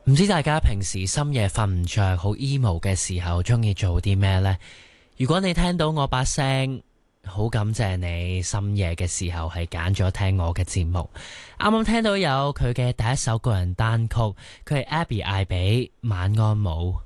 唔知大家平時深夜瞓唔着好 emo 嘅時候中意做啲咩呢？如果你聽到我把聲，好感謝你深夜嘅時候係揀咗聽我嘅節目。啱啱聽到有佢嘅第一首個人單曲，佢係 Abby 艾比晚安舞。